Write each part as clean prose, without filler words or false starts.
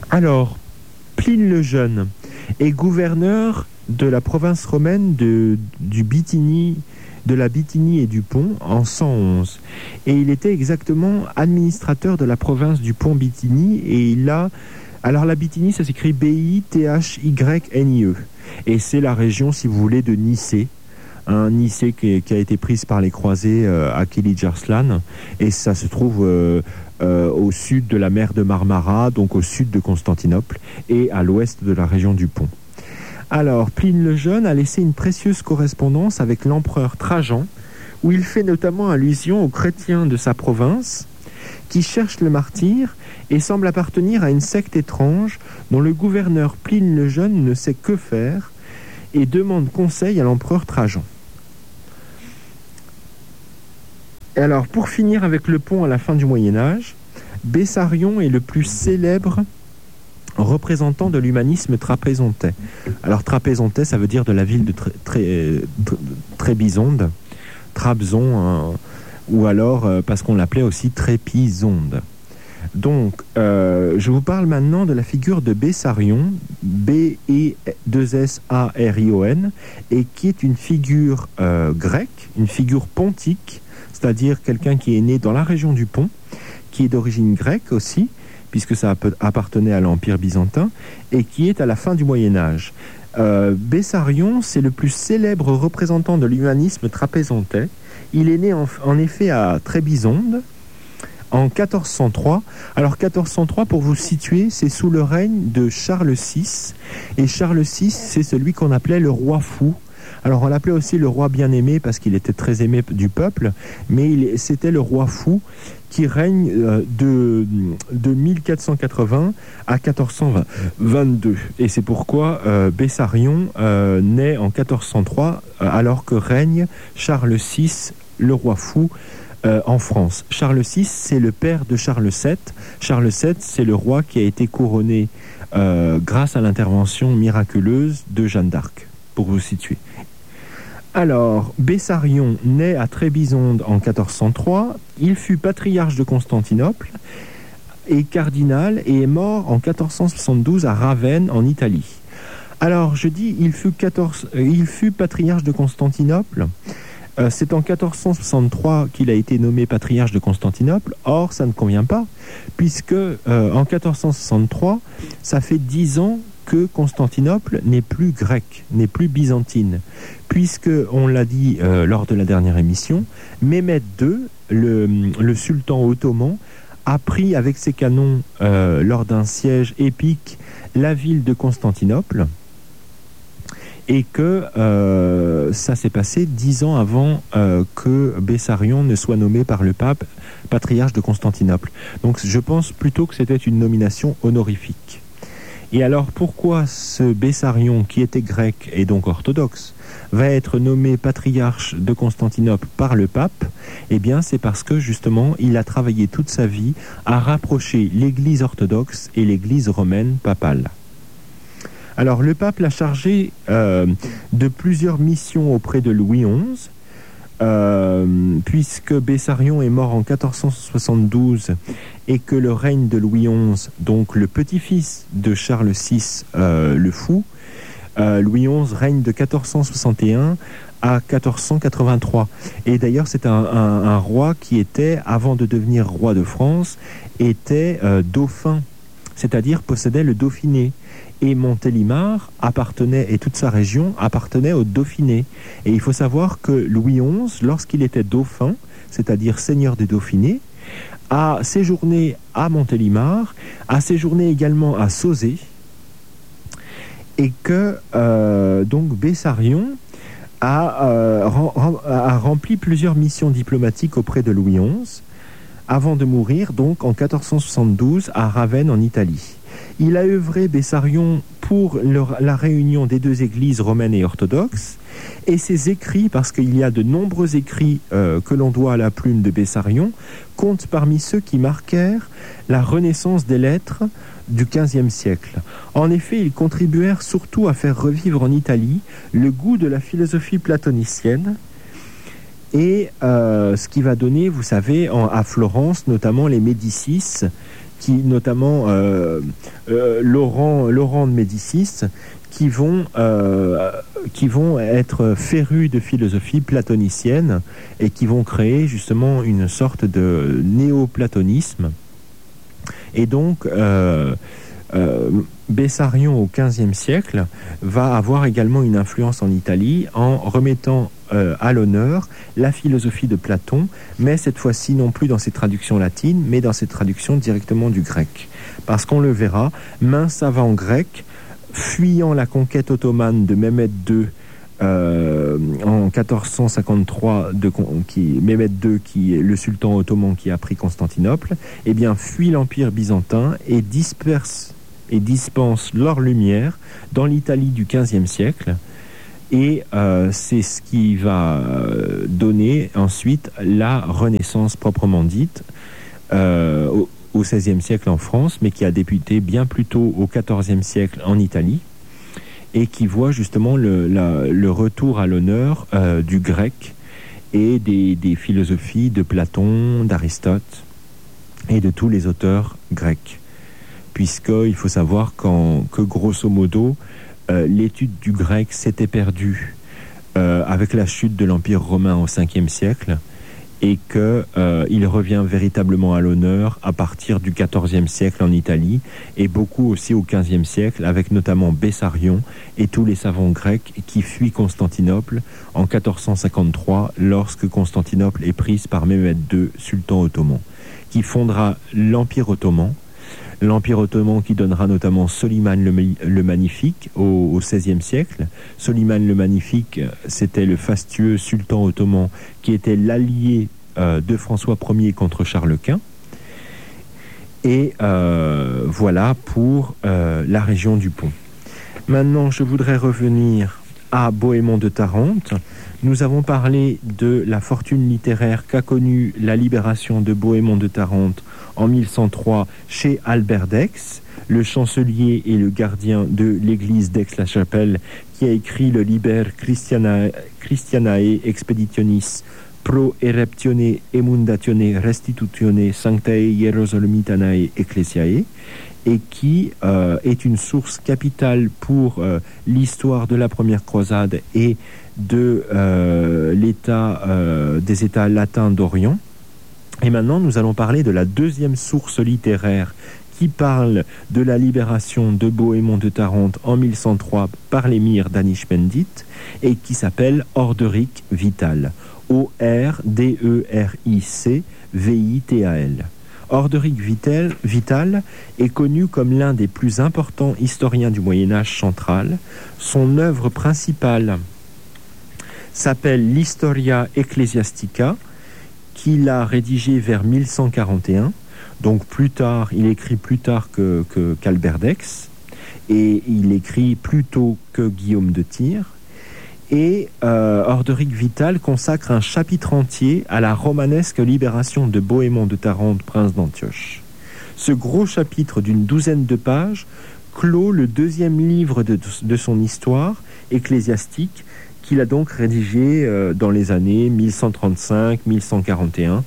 Alors, Pline le Jeune est gouverneur de la province romaine de la Bithynie et du Pont en 111. Et il était exactement administrateur de la province du Pont-Bithynie. Et alors la Bithynie, ça s'écrit B-I-T-H-Y-N-I-E. Et c'est la région, si vous voulez, de Nicée. Nicée qui a été prise par les croisés à Kilij Arslan. Et ça se trouve au sud de la mer de Marmara, donc au sud de Constantinople, et à l'ouest de la région du Pont. Alors, Pline le Jeune a laissé une précieuse correspondance avec l'empereur Trajan, où il fait notamment allusion aux chrétiens de sa province, qui cherchent le martyre et semblent appartenir à une secte étrange dont le gouverneur Pline le Jeune ne sait que faire et demande conseil à l'empereur Trajan. Et alors, pour finir avec le Pont à la fin du Moyen-Âge, Bessarion est le plus célèbre représentant de l'humanisme trapézontais. Alors, trapézontais, ça veut dire de la ville de Trébizonde, Trabzon, ou alors parce qu'on l'appelait aussi Trépizonde. Donc, je vous parle maintenant de la figure de Bessarion, B-E-2-S-A-R-I-O-N, et qui est une figure grecque, une figure pontique, c'est-à-dire quelqu'un qui est né dans la région du Pont, qui est d'origine grecque aussi, puisque ça appartenait à l'Empire byzantin, et qui est à la fin du Moyen-Âge. Bessarion, c'est le plus célèbre représentant de l'humanisme trapézontais. Il est né en effet à Trébizonde, en 1403. Alors 1403, pour vous situer, c'est sous le règne de Charles VI. Et Charles VI, c'est celui qu'on appelait le roi fou. Alors on l'appelait aussi le roi bien-aimé parce qu'il était très aimé du peuple, mais c'était le roi fou qui règne de 1480 à 1422. Et c'est pourquoi Bessarion naît en 1403 alors que règne Charles VI, le roi fou, en France. Charles VI, c'est le père de Charles VII. Charles VII, c'est le roi qui a été couronné grâce à l'intervention miraculeuse de Jeanne d'Arc, pour vous situer. Alors, Bessarion naît à Trébizonde en 1403. Il fut patriarche de Constantinople et cardinal et est mort en 1472 à Ravenne, en Italie. Alors, je dis, il fut patriarche de Constantinople. C'est en 1463 qu'il a été nommé patriarche de Constantinople. Or, ça ne convient pas, puisque en 1463, ça fait 10 ans que Constantinople n'est plus grecque, n'est plus byzantine, puisque, on l'a dit lors de la dernière émission, Mehmed II, le sultan ottoman, a pris avec ses canons lors d'un siège épique la ville de Constantinople, et que ça s'est passé 10 ans avant que Bessarion ne soit nommé par le pape patriarche de Constantinople. Donc je pense plutôt que c'était une nomination honorifique. Et alors pourquoi ce Bessarion, qui était grec et donc orthodoxe, va être nommé patriarche de Constantinople par le pape? Eh bien c'est parce que justement il a travaillé toute sa vie à rapprocher l'église orthodoxe et l'église romaine papale. Alors le pape l'a chargé de plusieurs missions auprès de Louis XI, puisque Bessarion est mort en 1472 et que le règne de Louis XI, donc le petit-fils de Charles VI, le fou, Louis XI règne de 1461 à 1483. Et d'ailleurs c'est un roi qui était, avant de devenir roi de France, était dauphin, c'est-à-dire possédait le Dauphiné. Et Montélimar et toute sa région appartenait au Dauphiné. Et il faut savoir que Louis XI, lorsqu'il était dauphin, c'est-à-dire seigneur du Dauphiné, a séjourné à Montélimar, a séjourné également à Sauzet, et que donc Bessarion a rempli plusieurs missions diplomatiques auprès de Louis XI, avant de mourir donc en 1472 à Ravenne en Italie. Il a œuvré, Bessarion, pour la réunion des deux églises romaines et orthodoxes, et ses écrits, parce qu'il y a de nombreux écrits que l'on doit à la plume de Bessarion, comptent parmi ceux qui marquèrent la renaissance des lettres du XVe siècle. En effet, ils contribuèrent surtout à faire revivre en Italie le goût de la philosophie platonicienne, et ce qui va donner, vous savez, à Florence, notamment les Médicis, qui notamment Laurent de Médicis, qui vont être férus de philosophie platonicienne et qui vont créer justement une sorte de néoplatonisme. Et donc, Bessarion au XVe siècle va avoir également une influence en Italie en remettant à l'honneur la philosophie de Platon, mais cette fois-ci non plus dans ses traductions latines, mais dans ses traductions directement du grec. Parce qu'on le verra, maint savant grec, fuyant la conquête ottomane de Mehmed II en 1453, Mehmed II, qui est le sultan ottoman qui a pris Constantinople, eh bien fuit l'Empire byzantin et dispense leur lumière dans l'Italie du XVe siècle. Et c'est ce qui va donner ensuite la Renaissance proprement dite au XVIe siècle en France, mais qui a débuté bien plus tôt au XIVe siècle en Italie, et qui voit justement le retour à l'honneur du grec et des philosophies de Platon, d'Aristote et de tous les auteurs grecs. Puisqu'il faut savoir que grosso modo, l'étude du grec s'était perdue avec la chute de l'Empire romain au Ve siècle, et qu'il revient véritablement à l'honneur à partir du XIVe siècle en Italie, et beaucoup aussi au XVe siècle, avec notamment Bessarion et tous les savants grecs qui fuient Constantinople en 1453, lorsque Constantinople est prise par Mehmed II, sultan ottoman, qui fondera l'Empire ottoman. L'Empire ottoman qui donnera notamment Soliman le Magnifique au XVIe siècle. Soliman le Magnifique, c'était le fastueux sultan ottoman qui était l'allié de François Ier contre Charles Quint. Et voilà pour la région du Pont. Maintenant, je voudrais revenir à Bohémond de Tarente. Nous avons parlé de la fortune littéraire qu'a connue la libération de Bohémond de Tarente en 1103 chez Albert d'Aix, le chancelier et le gardien de l'église d'Aix-la-Chapelle, qui a écrit le Liber Christianae Expeditionis pro ereptione emundatione restitutione sanctae Hieronymitanae Ecclesiae, et qui est une source capitale pour l'histoire de la première croisade et de des États latins d'Orient. Et maintenant, nous allons parler de la deuxième source littéraire qui parle de la libération de Bohémond de Tarente en 1103 par l'émir Danishmendit, et qui s'appelle Orderic Vital. Orderic-Vital. Orderic Vital est connu comme l'un des plus importants historiens du Moyen-Âge central. Son œuvre principale s'appelle l'Historia Ecclesiastica, qu'il a rédigée vers 1141. Donc il écrit plus tard qu'Albert d'Aix, et il écrit plus tôt que Guillaume de Tyr. Et Orderic Vital consacre un chapitre entier à la romanesque libération de Bohémond de Tarente, prince d'Antioche. Ce gros chapitre d'une douzaine de pages clôt le deuxième livre de son histoire ecclésiastique, qu'il a donc rédigé dans les années 1135, 1141,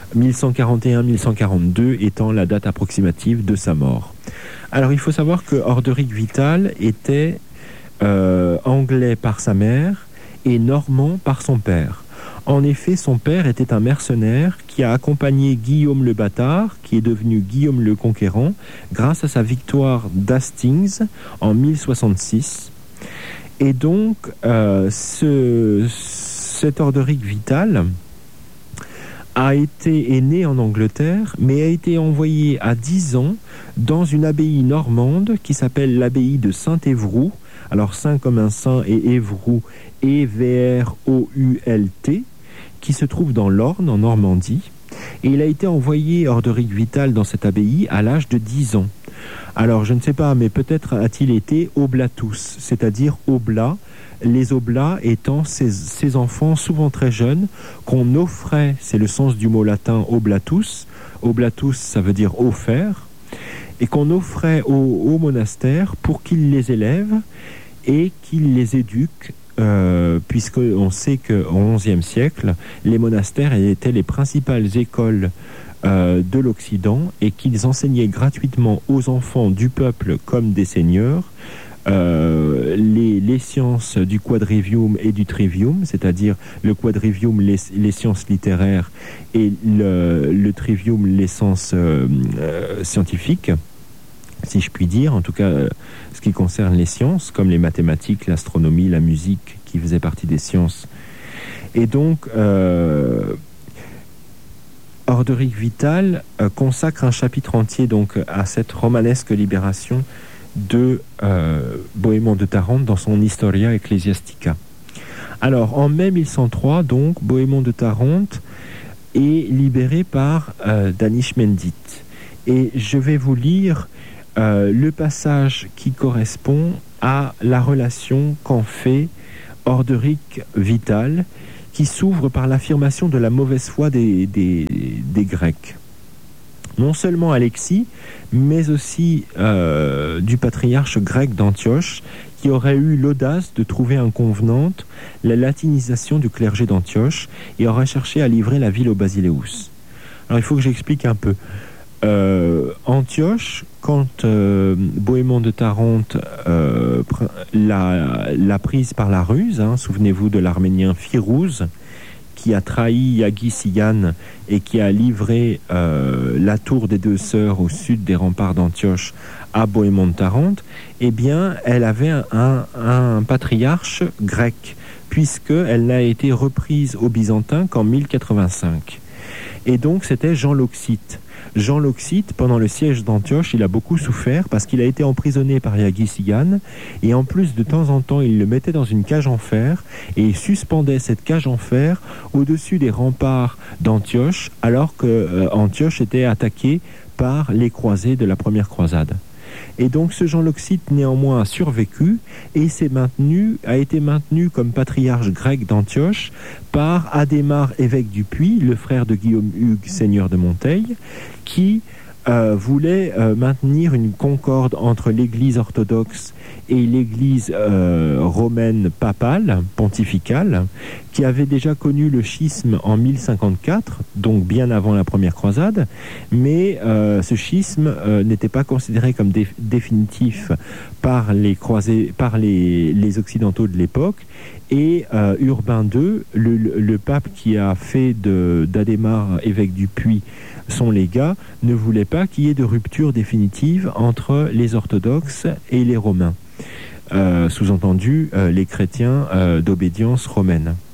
1142 étant la date approximative de sa mort. Alors il faut savoir que Orderic Vital était anglais par sa mère et normand par son père. En effet, son père était un mercenaire qui a accompagné Guillaume le Bâtard, qui est devenu Guillaume le Conquérant, grâce à sa victoire d'Hastings en 1066. Et donc, cet Orderic Vital est né en Angleterre, mais a été envoyé à 10 ans dans une abbaye normande qui s'appelle l'abbaye de Saint-Évroult. Alors, saint comme un saint et Évroult, E-V-R-O-U-L-T, qui se trouve dans l'Orne, en Normandie. Et il a été envoyé, Orderic Vital, dans cette abbaye à l'âge de 10 ans. Alors, je ne sais pas, mais peut-être a-t-il été oblatus, c'est-à-dire oblat, les oblats étant ces enfants souvent très jeunes qu'on offrait, c'est le sens du mot latin oblatus, oblatus ça veut dire offert, et qu'on offrait au monastère pour qu'il les élève et qu'il les éduque, puisqu'on sait qu'au XIe siècle, les monastères étaient les principales écoles de l'Occident et qu'ils enseignaient gratuitement aux enfants du peuple comme des seigneurs les sciences du quadrivium et du trivium, c'est-à-dire le quadrivium, les sciences littéraires, et le trivium, les sciences scientifiques, si je puis dire, en tout cas ce qui concerne les sciences, comme les mathématiques, l'astronomie, la musique, qui faisaient partie des sciences. Et donc, Orderic Vital consacre un chapitre entier donc, à cette romanesque libération de Bohémond de Tarente dans son Historia Ecclesiastica. Alors, en mai 1103, donc, Bohémond de Tarente est libéré par Danish Mendit. Et je vais vous lire le passage qui correspond à la relation qu'en fait Orderic Vital, qui s'ouvre par l'affirmation de la mauvaise foi des Grecs. Non seulement Alexis, mais aussi du patriarche grec d'Antioche, qui aurait eu l'audace de trouver inconvenante la latinisation du clergé d'Antioche et aurait cherché à livrer la ville aux Basileus. Alors il faut que j'explique un peu. Antioche, quand Bohémond de Tarente l'a prise par la ruse, souvenez-vous de l'Arménien Firouz, qui a trahi Yaghi Sigan et qui a livré la tour des deux sœurs au sud des remparts d'Antioche à Bohémond de Tarente, eh bien, elle avait un patriarche grec, puisqu'elle n'a été reprise aux Byzantins qu'en 1085. Et donc, c'était Jean l'Oxite. Jean l'Oxite, pendant le siège d'Antioche, il a beaucoup souffert parce qu'il a été emprisonné par Yaghi Sigan et en plus, de temps en temps, il le mettait dans une cage en fer et il suspendait cette cage en fer au-dessus des remparts d'Antioche alors que Antioche était attaqué par les croisés de la première croisade. Et donc ce Jean l'Oxite néanmoins a survécu et a été maintenu comme patriarche grec d'Antioche par Adhémar, évêque du Puy, le frère de Guillaume Hugues, seigneur de Monteil, qui voulait maintenir une concorde entre l'église orthodoxe et l'église romaine papale, pontificale, qui avait déjà connu le schisme en 1054, donc bien avant la première croisade, mais ce schisme n'était pas considéré comme définitif par les croisés, par les occidentaux de l'époque, et Urbain II, le pape qui a fait d'Adhémar, évêque du Puy, son légat, ne voulait pas qu'il y ait de rupture définitive entre les orthodoxes et les romains, sous-entendu les chrétiens d'obédience romaine.